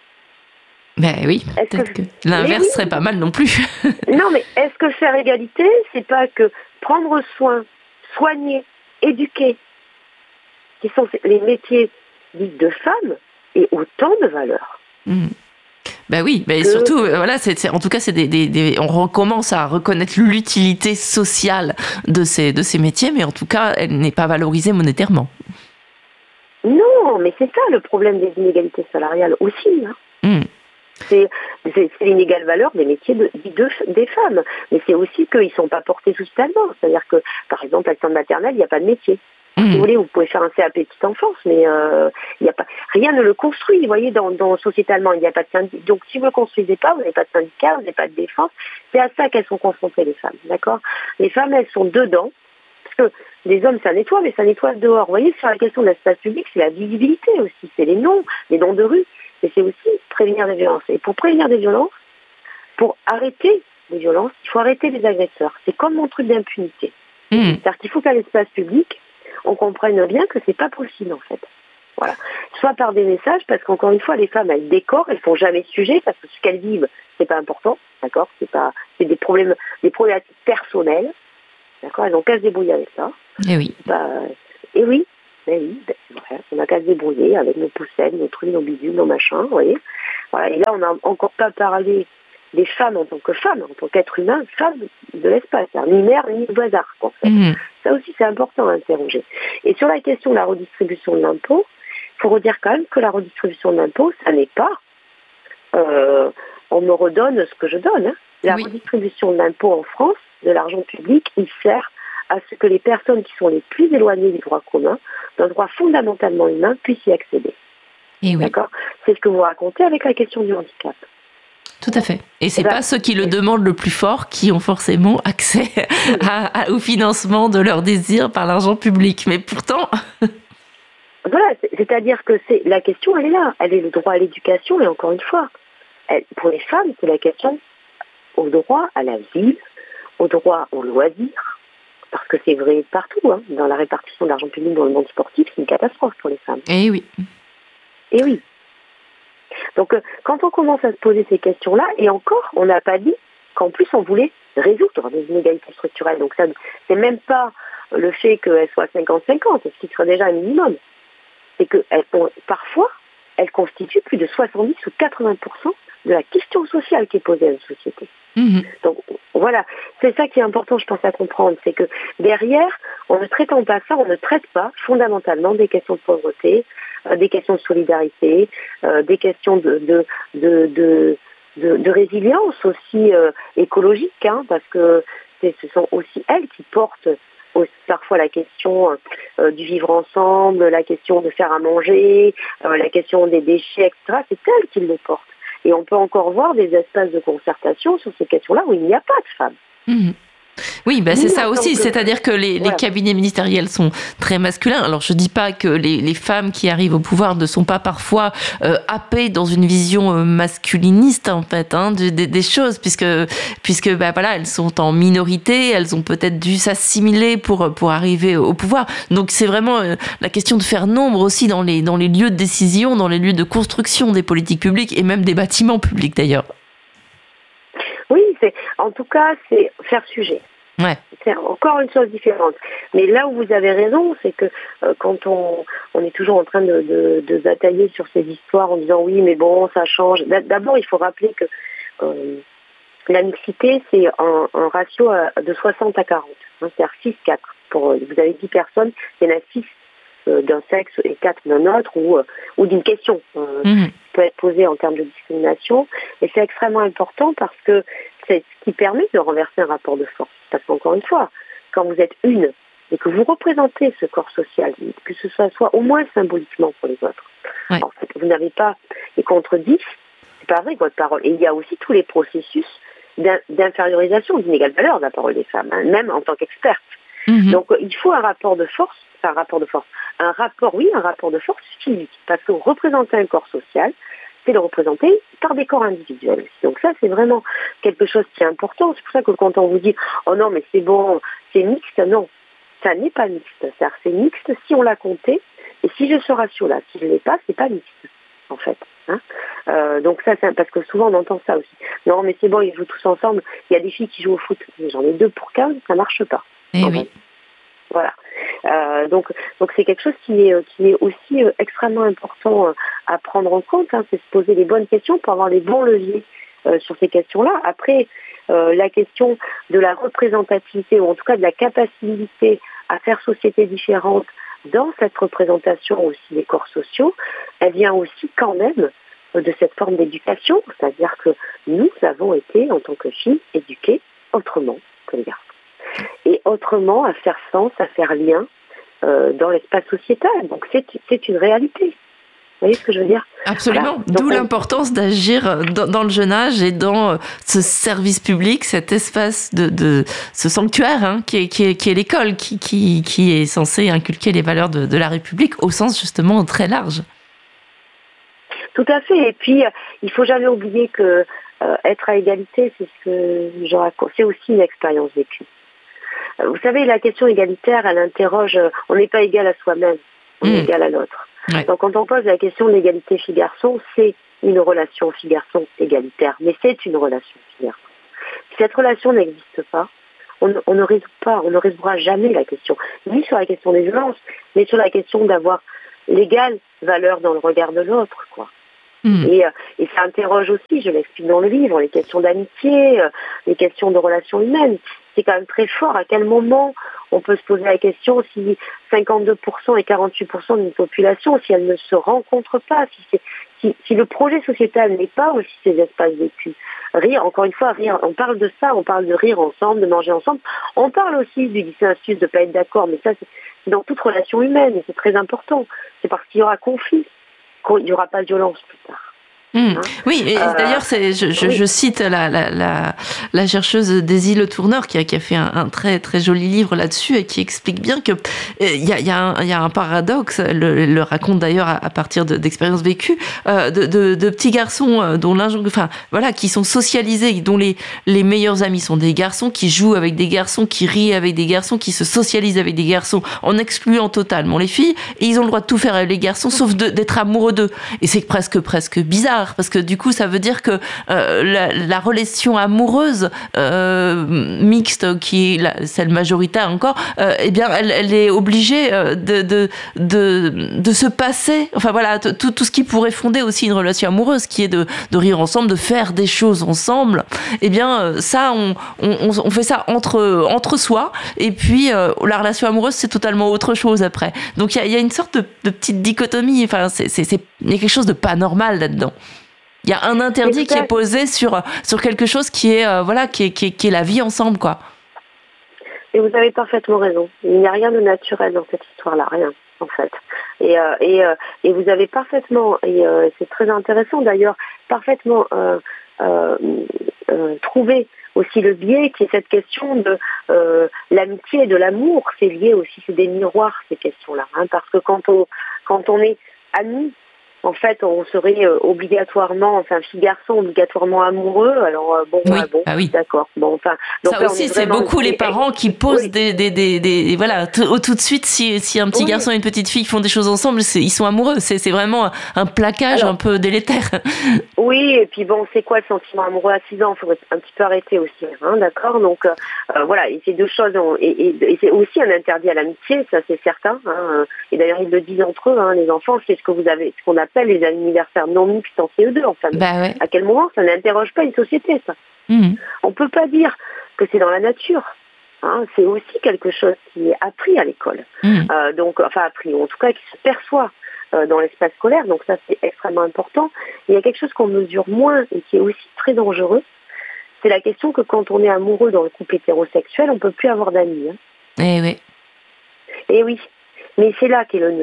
Ben oui, est-ce peut-être que, que l'inverse oui, serait pas mal non plus. Non, mais est-ce que faire égalité, c'est pas que prendre soin, soigner, éduquer, qui sont les métiers dits de femmes, et autant de valeur. Mmh. Ben oui, ben que... surtout, voilà, c'est, c'est, en tout cas, c'est des, des, des, on recommence à reconnaître l'utilité sociale de ces, de ces métiers, mais en tout cas, elle n'est pas valorisée monétairement. Non, mais c'est ça le problème des inégalités salariales aussi. Hein. Mmh. C'est, c'est, c'est l'inégale valeur des métiers de, de, des femmes. Mais c'est aussi qu'ils ne sont pas portés socialement. C'est-à-dire que, par exemple, à l'école maternelle, il n'y a pas de métier. Mmh. Si vous voulez, vous pouvez faire un C A P petite enfance, mais euh, y a pas, rien ne le construit. Vous voyez, dans, dans, sociétalement, il n'y a pas de syndicat. Donc, si vous ne le construisez pas, vous n'avez pas de syndicat, vous n'avez pas de défense. C'est à ça qu'elles sont confrontées, les femmes. D'accord ? Les femmes, elles sont dedans. Parce que les hommes, ça nettoie, mais ça nettoie dehors. Vous voyez, sur la question de l'espace public, c'est la visibilité aussi. C'est les noms, les noms de rue. Mais c'est aussi prévenir des violences. Et pour prévenir des violences, pour arrêter les violences, il faut arrêter les agresseurs. C'est comme mon truc d'impunité. Mmh. C'est-à-dire qu'il faut qu'à l'espace public, on comprenne bien que c'est pas possible, en fait. Voilà. Soit par des messages, parce qu'encore une fois, les femmes, elles décorent, elles font jamais sujet, parce que ce qu'elles vivent, c'est pas important, d'accord ? C'est pas, c'est des problèmes, des problématiques personnelles, d'accord ? Elles n'ont qu'à se débrouiller avec ça. Et oui. Bah, et oui. Ben oui, ben, ouais, on n'a qu'à se débrouiller avec nos poussettes, nos trucs, nos bidules, nos machins, vous voyez. Voilà, et là, on n'a encore pas parlé des femmes en tant que femmes, en tant qu'être humain, femmes de l'espace, hein, ni mère, ni bazar. En fait. Mmh. Ça aussi, c'est important à interroger. Et sur la question de la redistribution de l'impôt, il faut redire quand même que la redistribution de l'impôt, ça n'est pas euh, on me redonne ce que je donne. Hein. La oui. redistribution de l'impôt en France, de l'argent public, il sert à ce que les personnes qui sont les plus éloignées du droit commun, d'un droit fondamentalement humain, puissent y accéder. Et oui. D'accord ? C'est ce que vous racontez avec la question du handicap. Tout à fait. Et c'est et pas ben, ceux qui le demandent le plus fort qui ont forcément accès à, à, au financement de leurs désirs par l'argent public. Mais pourtant... Voilà, c'est-à-dire que c'est, la question, elle est là. Elle est le droit à l'éducation, et encore une fois, elle, pour les femmes, c'est la question au droit à la vie, au droit au loisir, parce que c'est vrai partout, hein, dans la répartition de l'argent public dans le monde sportif, c'est une catastrophe pour les femmes. Et oui. Et oui. Donc, euh, quand on commence à se poser ces questions-là, et encore, on n'a pas dit qu'en plus, on voulait résoudre des inégalités structurelles. Donc, ça, c'est même pas le fait qu'elles soient cinquante cinquante, ce qui serait déjà un minimum. C'est que elles, parfois, elles constituent plus de soixante-dix ou quatre-vingts pour cent de la question sociale qui est posée à une société. Mmh. Donc voilà, c'est ça qui est important, je pense, à comprendre, c'est que derrière, en ne traitant pas ça, on ne traite pas fondamentalement des questions de pauvreté, euh, des questions de solidarité, euh, des questions de, de, de, de, de, de résilience aussi euh, écologique, hein, parce que c'est, ce sont aussi elles qui portent aussi parfois la question euh, du vivre ensemble, la question de faire à manger, euh, la question des déchets, et cetera. C'est elles qui le portent. Et on peut encore voir des espaces de concertation sur ces questions-là où il n'y a pas de femmes. Mmh. Oui, bah c'est ça aussi, que... c'est-à-dire que les, voilà. les cabinets ministériels sont très masculins. Alors je dis pas que les, les femmes qui arrivent au pouvoir ne sont pas parfois euh, happées dans une vision euh, masculiniste en fait, hein, de, de, des choses, puisque puisque bah voilà, elles sont en minorité, elles ont peut-être dû s'assimiler pour pour arriver au pouvoir. Donc c'est vraiment euh, la question de faire nombre aussi dans les dans les lieux de décision, dans les lieux de construction des politiques publiques et même des bâtiments publics d'ailleurs. Oui, c'est, en tout cas, c'est faire sujet. Ouais. C'est encore une chose différente. Mais là où vous avez raison, c'est que euh, quand on, on est toujours en train de, de, de batailler sur ces histoires en disant oui, mais bon, ça change. D'abord, il faut rappeler que euh, la mixité, c'est un, un ratio de soixante à quarante. Hein, c'est-à-dire six quatre. Pour, vous avez dix personnes, il y en a six euh, d'un sexe et quatre d'un autre, ou, euh, ou d'une question. Euh, mmh. Peut être posée en termes de discrimination, et c'est extrêmement important parce que c'est ce qui permet de renverser un rapport de force. Parce qu'encore une fois, quand vous êtes une et que vous représentez ce corps social, que ce soit, soit au moins symboliquement pour les autres, ouais. En fait, vous n'avez pas, et contre dix, pas vrai votre parole. Et il y a aussi tous les processus d'infériorisation, d'inégale valeur de la parole des femmes, hein, même en tant qu'experte. Mmh. Donc il faut un rapport de force, enfin un rapport de force, un rapport, oui, un rapport de force physique, parce que représenter un corps social, c'est le représenter par des corps individuels aussi. Donc ça, c'est vraiment quelque chose qui est important. C'est pour ça que quand on vous dit « Oh non, mais c'est bon, c'est mixte », non, ça n'est pas mixte. C'est-à-dire c'est mixte si on l'a compté, et si je ce ratio-là, si je ne l'ai pas, c'est pas mixte, en fait. Hein euh, donc ça, c'est parce que souvent on entend ça aussi. Non, mais c'est bon, ils jouent tous ensemble. Il y a des filles qui jouent au foot. J'en ai deux pour quinze, ça marche pas. Eh oui. Fait. Voilà. Euh, donc, donc c'est quelque chose qui est, qui est aussi euh, extrêmement important euh, à prendre en compte. Hein, c'est se poser les bonnes questions pour avoir les bons leviers euh, sur ces questions-là. Après, euh, la question de la représentativité, ou en tout cas de la capacité à faire société différente dans cette représentation aussi des corps sociaux, elle vient aussi quand même de cette forme d'éducation, c'est-à-dire que nous avons été, en tant que filles, éduquées autrement que les garçons. Et autrement, à faire sens, à faire lien euh, dans l'espace sociétal. Donc c'est, c'est une réalité. Vous voyez ce que je veux dire ? Absolument. Voilà. D'où on... l'importance d'agir dans, dans le jeune âge et dans ce service public, cet espace de, de ce sanctuaire hein, qui, est, qui, est, qui est l'école, qui, qui, qui est censé inculquer les valeurs de, de la République au sens justement très large. Tout à fait. Et puis, euh, il ne faut jamais oublier que euh, être à égalité, c'est ce que je raconte. C'est aussi une expérience vécue. Euh, vous savez, la question égalitaire, elle interroge. Euh, on n'est pas égal à soi-même, on mmh. est égal à l'autre. Ouais. Donc, quand on pose la question de l'égalité fille-garçon, c'est une relation fille-garçon égalitaire, mais c'est une relation fille-garçon. Si cette relation n'existe pas, on, on ne résout pas, on ne résoudra jamais la question, ni sur la question des violences, mais sur la question d'avoir l'égale valeur dans le regard de l'autre, quoi. Mmh. Et, et ça interroge aussi, je l'explique dans le livre, les questions d'amitié, les questions de relations humaines. C'est quand même très fort à quel moment on peut se poser la question si cinquante-deux pour cent et quarante-huit pour cent d'une population, si elle ne se rencontre pas, si, c'est, si, si le projet sociétal n'est pas aussi ces espaces vécus. Rire, encore une fois, rire, on parle de ça, on parle de rire ensemble, de manger ensemble. On parle aussi du dissensus, de ne pas être d'accord, mais ça, c'est, c'est dans toute relation humaine et c'est très important. C'est parce qu'il y aura conflit qu'il n'y aura pas de violence plus tard. Mmh. Hein oui, et euh, d'ailleurs, c'est, je, je, oui. je cite la, la, la, la chercheuse Daisy Le Tourneur qui a, qui a fait un, un très, très joli livre là-dessus et qui explique bien qu'il y a, y, a y a un paradoxe, elle le, le raconte d'ailleurs à, à partir de, d'expériences vécues, euh, de, de, de petits garçons dont enfin, voilà, qui sont socialisés, dont les, les meilleurs amis sont des garçons, qui jouent avec des garçons, qui rient avec des garçons, qui se socialisent avec des garçons en excluant totalement les filles, et ils ont le droit de tout faire avec les garçons sauf de, d'être amoureux d'eux. Et c'est presque, presque bizarre. Parce que du coup, ça veut dire que euh, la, la relation amoureuse euh, mixte, qui est la, celle majoritaire encore, euh, eh bien, elle, elle est obligée de, de, de, de se passer. Enfin voilà, tout, tout ce qui pourrait fonder aussi une relation amoureuse, qui est de, de rire ensemble, de faire des choses ensemble. Eh bien, ça, on, on, on fait ça entre, entre soi. Et puis, euh, la relation amoureuse, c'est totalement autre chose après. Donc, il y, y a une sorte de, de petite dichotomie. Enfin, c'est, c'est, c'est, il y a quelque chose de pas normal là-dedans. Il y a un interdit qui est posé sur, sur quelque chose qui est, euh, voilà, qui est, qui, est, qui est la vie ensemble, quoi. Et vous avez parfaitement raison. Il n'y a rien de naturel dans cette histoire-là, rien, en fait. Et, euh, et, euh, et vous avez parfaitement, et euh, c'est très intéressant d'ailleurs, parfaitement euh, euh, euh, trouvé aussi le biais qui est cette question de euh, l'amitié et de l'amour. C'est lié aussi, c'est des miroirs, ces questions-là. Hein, parce que quand on, quand on est amis, en fait, on serait euh, obligatoirement, enfin, fille-garçon, obligatoirement amoureux. Alors, euh, bon, oui, ouais, bon, ah oui. d'accord. Bon, enfin, donc ça là, aussi, c'est beaucoup les parents qui posent oui. des, des, des, des, voilà, tout, tout de suite, si, si un petit oui. garçon et une petite fille font des choses ensemble, c'est, ils sont amoureux. C'est, c'est vraiment un plaquage Alors, un peu délétère. Oui, et puis bon, c'est quoi le sentiment amoureux à six ans? Il faudrait un petit peu arrêter aussi, hein, d'accord? Donc, euh, voilà, et c'est deux choses, et, et, et c'est aussi un interdit à l'amitié, ça c'est certain. Hein, et d'ailleurs, ils le disent entre eux, hein, les enfants, c'est ce que vous avez, ce qu'on appelle les anniversaires non mixtes en C E deux, en famille. Bah ouais. À quel moment ça n'interroge pas une société, ça? Mmh. On ne peut pas dire que c'est dans la nature. Hein, c'est aussi quelque chose qui est appris à l'école. Mmh. Euh, donc, enfin appris, ou en tout cas qui se perçoit euh, dans l'espace scolaire. Donc ça, c'est extrêmement important. Il y a quelque chose qu'on mesure moins et qui est aussi très dangereux. C'est la question que quand on est amoureux dans le couple hétérosexuel, on ne peut plus avoir d'amis. Hein. Eh oui. Eh oui. Mais c'est là qu'est le nœud.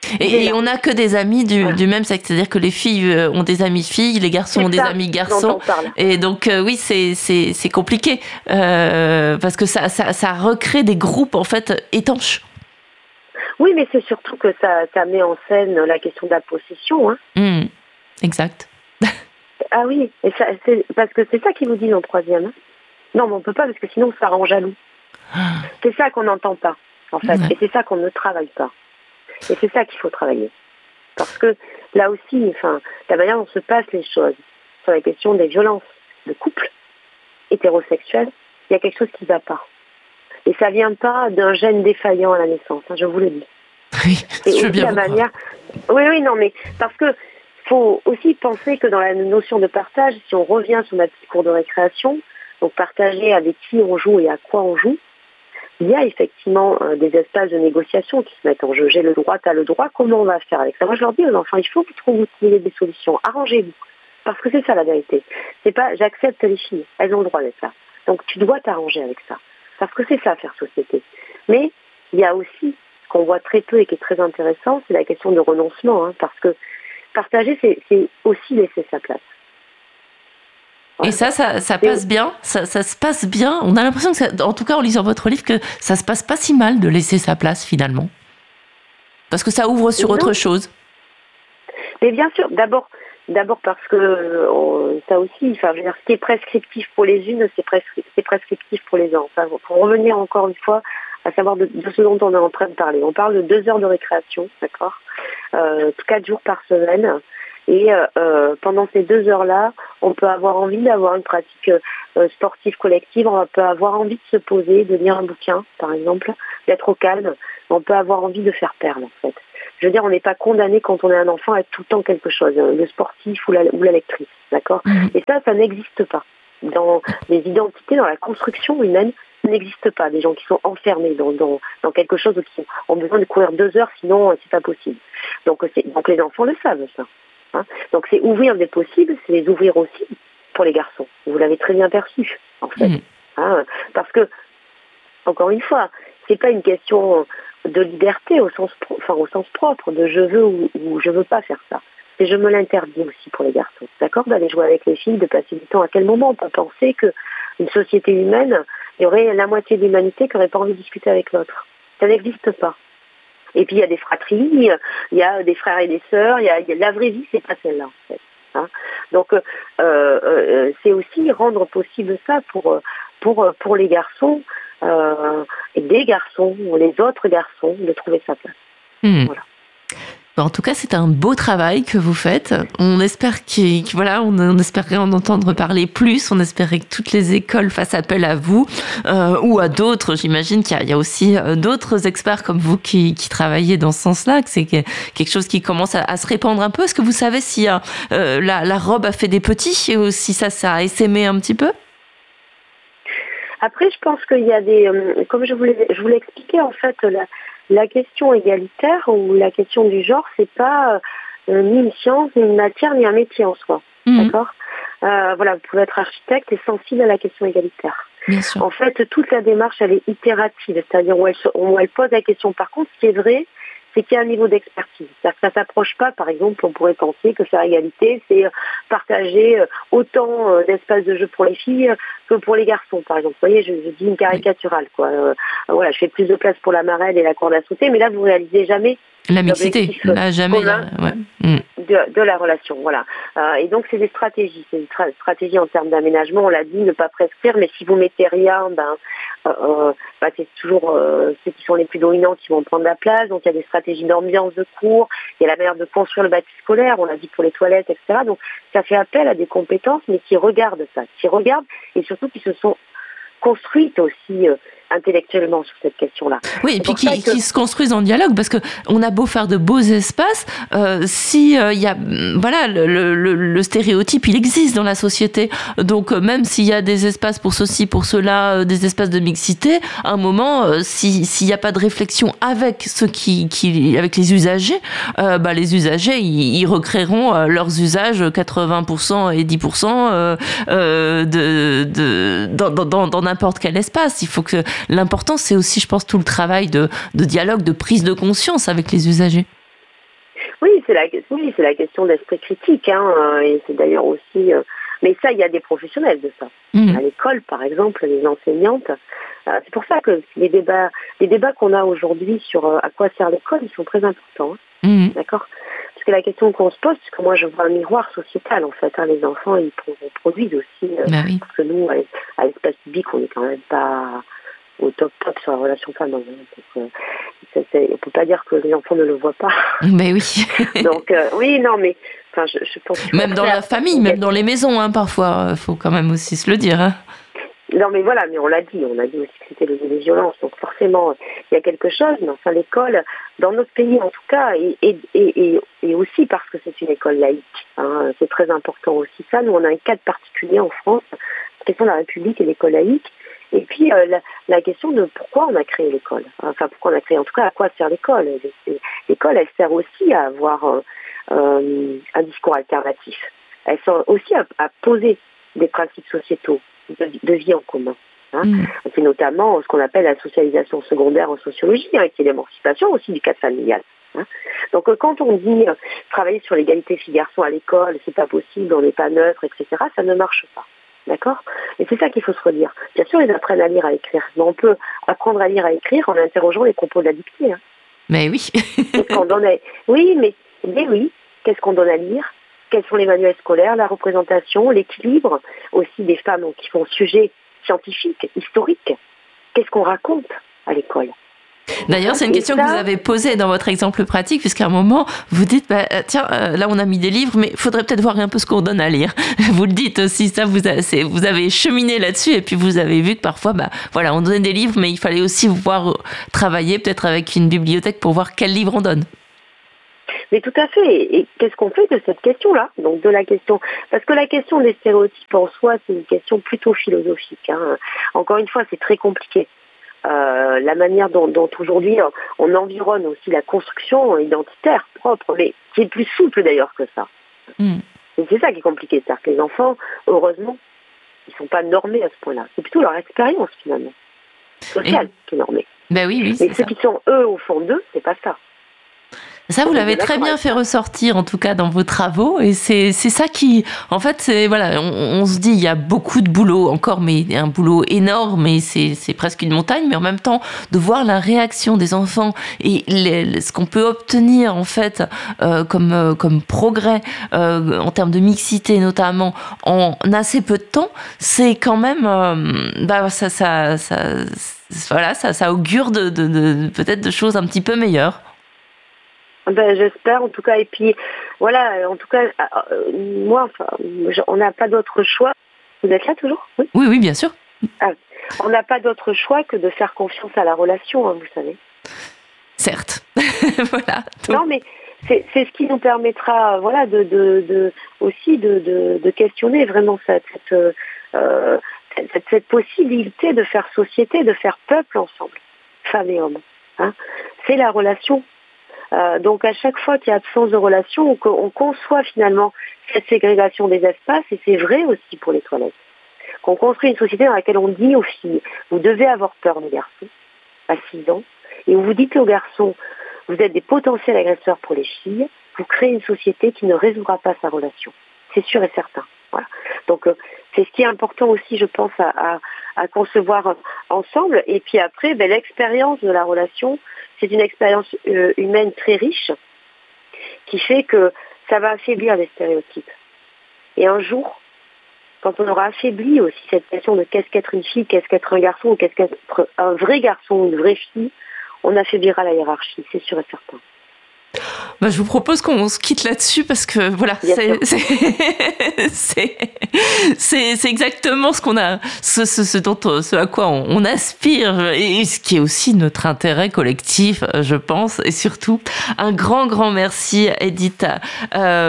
Et, et on n'a que des amis du, voilà. du même sexe, c'est-à-dire que les filles ont des amis filles, les garçons c'est ont des ça amis garçons. parle. Et donc euh, oui, c'est c'est c'est compliqué euh, parce que ça, ça ça recrée des groupes en fait étanches. Oui, mais c'est surtout que ça ça met en scène la question de la possession. Hein. Mmh, exact. Ah oui, et ça, c'est, parce que c'est ça qu'ils vous disent en troisième. Hein. Non, mais on peut pas parce que sinon ça rend jaloux. C'est ça qu'on n'entend pas, en fait, ouais. Et c'est ça qu'on ne travaille pas. Et c'est ça qu'il faut travailler. Parce que là aussi, enfin, la manière dont se passent les choses, sur la question des violences de couple hétérosexuels, il y a quelque chose qui ne va pas. Et ça ne vient pas d'un gène défaillant à la naissance, hein, je vous le dis. Oui, et je veux aussi bien la vous manière. Oui, oui, non, mais parce que faut aussi penser que dans la notion de partage, si on revient sur notre petit cours de récréation, donc partager avec qui on joue et à quoi on joue, il y a effectivement euh, des espaces de négociation qui se mettent en jeu. J'ai le droit, tu as le droit, comment on va faire avec ça? Moi, je leur dis aux enfants, il faut que vous trouviez des solutions, arrangez-vous. Parce que c'est ça la vérité. C'est pas, j'accepte les filles, elles ont le droit d'être là. Donc tu dois t'arranger avec ça. Parce que c'est ça, faire société. Mais il y a aussi, ce qu'on voit très peu et qui est très intéressant, c'est la question de renoncement. Hein, parce que partager, c'est, c'est aussi laisser sa place. Et ça, ça, ça passe bien, ça, ça se passe bien. On a l'impression que, ça, en tout cas en lisant votre livre, que ça se passe pas si mal de laisser sa place finalement. Parce que ça ouvre sur non. autre chose. Mais bien sûr, d'abord, d'abord parce que on, ça aussi, enfin, je veux dire, ce qui est prescriptif pour les unes, c'est, prescri- c'est prescriptif pour les autres. Enfin, pour revenir encore une fois à savoir de, de ce dont on est en train de parler. On parle de deux heures de récréation, d'accord, euh, quatre jours par semaine. Et euh, pendant ces deux heures-là, on peut avoir envie d'avoir une pratique euh, sportive collective, on peut avoir envie de se poser, de lire un bouquin, par exemple, d'être au calme. On peut avoir envie de faire perle, en fait. Je veux dire, on n'est pas condamné quand on est un enfant à être tout le temps quelque chose, le sportif ou la, ou la lectrice, d'accord ? Mmh. Et ça, ça n'existe pas. Dans les identités, dans la construction humaine, ça n'existe pas. Des gens qui sont enfermés dans, dans, dans quelque chose ou qui ont besoin de courir deux heures, sinon c'est pas possible. Donc, c'est, donc les enfants le savent, ça. Hein, donc c'est ouvrir des possibles, c'est les ouvrir aussi pour les garçons. Vous l'avez très bien perçu, en fait. Mmh. Hein, parce que, encore une fois, c'est pas une question de liberté au sens, pro- enfin, au sens propre, de je veux ou, ou je veux pas faire ça. C'est je me l'interdis aussi pour les garçons. D'accord, d'aller jouer avec les filles, de passer du temps. À quel moment on peut penser qu'une société humaine, il y aurait la moitié de l'humanité qui n'aurait pas envie de discuter avec l'autre? Ça n'existe pas. Et puis il y a des fratries, il y a des frères et des sœurs, il y a, il y a la vraie vie, c'est pas celle-là en fait. Hein, donc euh, euh, c'est aussi rendre possible ça pour pour pour les garçons euh, et des garçons ou les autres garçons de trouver sa place. Mmh. Voilà. En tout cas, c'est un beau travail que vous faites. On espère qu'il, que, voilà, on, on espérait en entendre parler plus. On espérait que toutes les écoles fassent appel à vous euh, ou à d'autres. J'imagine qu'il y a, il y a aussi euh, d'autres experts comme vous qui, qui travaillez dans ce sens-là, que c'est quelque chose qui commence à, à se répandre un peu. Est-ce que vous savez si euh, la, la robe a fait des petits ou si ça, ça a essaimé un petit peu? Après, je pense qu'il y a des, euh, comme je vous l'ai, je vous l'ai expliqué, en fait, la, la question égalitaire ou la question du genre, c'est pas euh, ni une science, ni une matière, ni un métier en soi. Mmh. D'accord euh, Voilà, vous pouvez être architecte et sensible à la question égalitaire. Bien sûr. En fait, toute la démarche, elle est itérative, c'est-à-dire où elle, où elle pose la question. Par contre, ce qui est vrai, c'est qu'il y a un niveau d'expertise. C'est-à-dire que ça ne s'approche pas, par exemple, on pourrait penser que faire égalité, c'est partager autant d'espace de jeu pour les filles que pour les garçons, par exemple. Vous voyez, je, je dis une caricaturale, quoi. Euh, voilà, je fais plus de place pour la marelle et la corde à sauter, mais là, vous ne réalisez jamais la mixité. Là, jamais. Là, ouais. mm. de, de la relation, voilà. Euh, et donc, c'est des stratégies. C'est des tra- stratégies en termes d'aménagement, on l'a dit, ne pas prescrire, mais si vous mettez rien, ben, euh, ben c'est toujours euh, ceux qui sont les plus dominants qui vont prendre la place. Donc, il y a des stratégies d'ambiance de cours, il y a la manière de construire le bâti scolaire, on l'a dit pour les toilettes, et cetera. Donc, ça fait appel à des compétences, mais qui regardent ça, qui regardent, et surtout qui se sont construites aussi euh, intellectuellement sur cette question-là. Oui, et puis qui, que... qui se construisent en dialogue, parce que on a beau faire de beaux espaces, euh, si il euh, y a, voilà, le, le, le stéréotype, il existe dans la société. Donc euh, même s'il y a des espaces pour ceci, pour cela, euh, des espaces de mixité, à un moment, euh, si s'il n'y a pas de réflexion avec ceux qui, qui avec les usagers, euh, bah les usagers, ils, ils recréeront euh, leurs usages quatre-vingts pour cent et dix pour cent euh, euh, de, de dans, dans, dans n'importe quel espace. Il faut que l'important, c'est aussi, je pense, tout le travail de, de dialogue, de prise de conscience avec les usagers. Oui, c'est la, oui, c'est la question d'esprit critique, hein, et c'est d'ailleurs aussi... Euh, mais ça, il y a des professionnels de ça. Mmh. À l'école, par exemple, les enseignantes. Euh, c'est pour ça que les débats, les débats qu'on a aujourd'hui sur euh, à quoi sert l'école, ils sont très importants. Hein. Mmh. D'accord ? Parce que la question qu'on se pose, c'est que moi, je vois un miroir sociétal, en fait. Hein, les enfants, ils produisent aussi. Euh, bah oui. Parce que nous, à, à l'espace public, on n'est quand même pas au top top sur la relation femme-homme. Donc, euh, ça, on ne peut pas dire que les enfants ne le voient pas. Mais oui. Donc, euh, oui, non, mais... Enfin, je, je pense même dans la famille, même dans les maisons, hein, parfois, il faut quand même aussi se le dire. Hein. Non, mais voilà, mais on l'a dit, on a dit aussi que c'était les, les violences, donc forcément, il y a quelque chose, mais enfin, l'école, dans notre pays en tout cas, et, et, et, et aussi parce que c'est une école laïque, hein, c'est très important aussi ça. Nous, on a un cadre particulier en France, la question de la République et l'école laïque, et puis euh, la, la question de pourquoi on a créé l'école, enfin, pourquoi on a créé, en tout cas, à quoi sert l'école. L'école, elle sert aussi à avoir... Euh, Euh, un discours alternatif. Elles sont aussi à, à poser des principes sociétaux de, de vie en commun. Hein. Mmh. C'est notamment ce qu'on appelle la socialisation secondaire en sociologie, hein, qui est l'émancipation aussi du cadre familial. Hein. Donc quand on dit euh, travailler sur l'égalité filles-garçons à l'école, c'est pas possible, on n'est pas neutre, et cetera, ça ne marche pas. D'accord ? Et c'est ça qu'il faut se redire. Bien sûr, ils apprennent à lire, à écrire, mais on peut apprendre à lire, à écrire en interrogeant les propos de la dictée. Hein. Mais oui. qu'on donnait... Oui, mais Mais oui, qu'est-ce qu'on donne à lire ? Quels sont les manuels scolaires, la représentation, l'équilibre aussi des femmes qui font sujet scientifique, historique. Qu'est-ce qu'on raconte à l'école ? D'ailleurs, c'est une question ça, que vous avez posée dans votre exemple pratique, puisqu'à un moment, vous dites, bah, tiens, euh, là on a mis des livres, mais il faudrait peut-être voir un peu ce qu'on donne à lire. Vous le dites aussi, ça, vous, a, c'est, vous avez cheminé là-dessus, et puis vous avez vu que parfois, bah, voilà, on donnait des livres, mais il fallait aussi voir travailler peut-être avec une bibliothèque pour voir quel livre on donne. Mais tout à fait. Et qu'est-ce qu'on fait de cette question-là ? Donc de la question, parce que la question des stéréotypes en soi, c'est une question plutôt philosophique. Hein. Encore une fois, c'est très compliqué. Euh, la manière dont, dont aujourd'hui on environne aussi la construction identitaire propre, mais qui est plus souple d'ailleurs que ça. Mm. Et c'est ça qui est compliqué, c'est-à-dire que les enfants, heureusement, ils ne sont pas normés à ce point-là. C'est plutôt leur expérience finalement sociale Et... qui est normée. Ben oui, oui, mais ceux ça. Qui sont eux au fond d'eux, c'est pas ça. Ça, vous l'avez très bien fait ressortir, en tout cas, dans vos travaux. Et c'est, c'est ça qui, en fait, c'est, voilà, on, on se dit, il y a beaucoup de boulot encore, mais un boulot énorme, et c'est, c'est presque une montagne. Mais en même temps, de voir la réaction des enfants et les, ce qu'on peut obtenir, en fait, euh, comme, euh, comme progrès, euh, en termes de mixité, notamment, en assez peu de temps, c'est quand même, euh, bah, ça, ça, ça, voilà, ça, ça augure de, de, de, peut-être de choses un petit peu meilleures. Ben, j'espère en tout cas, et puis voilà, en tout cas, euh, moi, enfin, on n'a pas d'autre choix. Vous êtes là toujours ? Oui, oui, oui, bien sûr. Ah, on n'a pas d'autre choix que de faire confiance à la relation, hein, vous savez. Certes, voilà. Donc... Non, mais c'est, c'est ce qui nous permettra, voilà, de, de, de aussi de, de, de questionner vraiment cette, cette, euh, cette, cette possibilité de faire société, de faire peuple ensemble, femmes et hommes. Hein. C'est la relation. Euh, donc à chaque fois qu'il y a absence de relation, on, on conçoit finalement cette ségrégation des espaces, et c'est vrai aussi pour les toilettes. Qu'on construit une société dans laquelle on dit aux filles, vous devez avoir peur des garçons, à six ans, et où vous dites aux garçons, vous êtes des potentiels agresseurs pour les filles, vous créez une société qui ne résoudra pas sa relation. C'est sûr et certain. Voilà. Donc euh, c'est ce qui est important aussi, je pense, à, à, à concevoir ensemble. Et puis après, ben, l'expérience de la relation, c'est une expérience euh, humaine très riche qui fait que ça va affaiblir les stéréotypes. Et un jour, quand on aura affaibli aussi cette question de qu'est-ce qu'être une fille, qu'est-ce qu'être un garçon, ou qu'est-ce qu'être un vrai garçon ou une vraie fille, on affaiblira la hiérarchie, c'est sûr et certain. Bah, je vous propose qu'on se quitte là-dessus parce que voilà, c'est, c'est, c'est, c'est, c'est exactement ce qu'on a, ce, ce, ce, dont, ce à quoi on, on aspire et ce qui est aussi notre intérêt collectif, je pense. Et surtout, un grand, grand merci à Edith euh,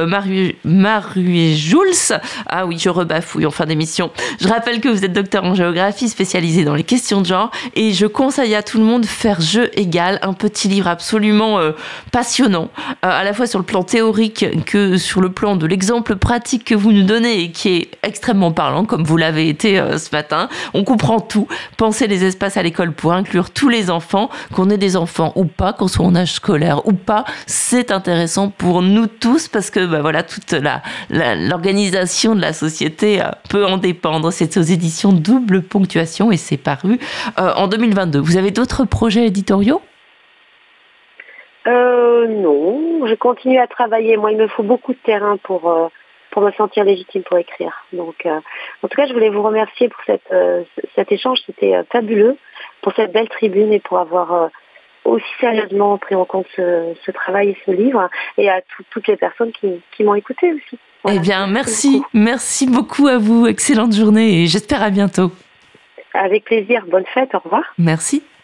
Maruet-Jules. Ah oui, je rebafouille en fin d'émission. Je rappelle que vous êtes docteur en géographie spécialisé dans les questions de genre et je conseille à tout le monde Faire jeu égal, un petit livre absolument euh, passionnant. à la fois sur le plan théorique que sur le plan de l'exemple pratique que vous nous donnez et qui est extrêmement parlant, comme vous l'avez été ce matin. On comprend tout. Penser les espaces à l'école pour inclure tous les enfants, qu'on ait des enfants ou pas, qu'on soit en âge scolaire ou pas, c'est intéressant pour nous tous parce que bah voilà, toute la, la, l'organisation de la société peut en dépendre. C'est aux éditions Double Ponctuation et c'est paru euh, en deux mille vingt-deux. Vous avez d'autres projets éditoriaux ? euh, Non, je continue à travailler. Moi, il me faut beaucoup de terrain pour, euh, pour me sentir légitime pour écrire. Donc, euh, en tout cas, je voulais vous remercier pour cette, euh, cet échange. C'était euh, fabuleux, pour cette belle tribune et pour avoir euh, aussi sérieusement pris en compte ce, ce travail et ce livre, et à tout, toutes les personnes qui, qui m'ont écouté aussi. Voilà. Eh bien, merci. Merci beaucoup à vous. Excellente journée et j'espère à bientôt. Avec plaisir. Bonne fête. Au revoir. Merci.